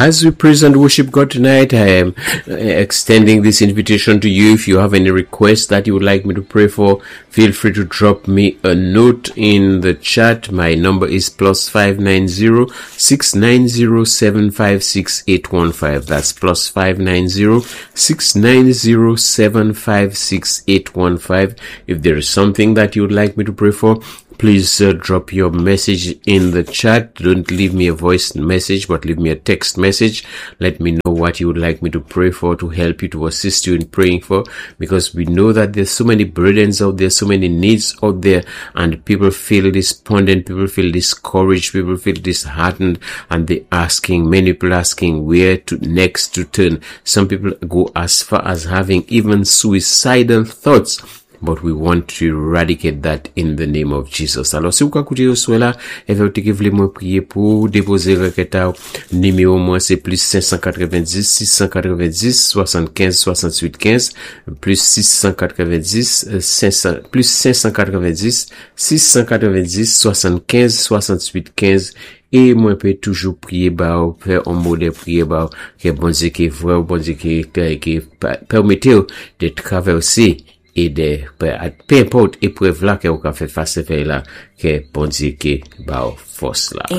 As we praise and worship God tonight, I am extending this invitation to you. If you have any requests that you would like me to pray for, feel free to drop me a note in the chat. My number is +590 690 756 815. That's +590 690 756 815. If there is something that you would like me to pray for, please drop your message in the chat. Don't leave me a voice message, but leave me a text message. Let me know what you would like me to pray for, to help you, to assist you in praying for, because we know that there's so many burdens out there, so many needs out there, and people feel despondent, people feel discouraged, people feel disheartened, and many people asking where to next to turn. Some people go as far as having even suicidal thoughts. But we want to eradicate that in the name of Jesus. Alors, si vous écoutez au soir là, effectivement, prier pour déposer requête numéro moi c'est plus 590 690 75 68 15 plus 690 plus 590 690 75 68 15. Et moi, peut toujours prier, faire un mot de prière, que bon Dieu qui voit, bon Dieu qui permettez de traverser et peu importe épreuve là que vous avez fait face à là, que bon Dieu qui force là.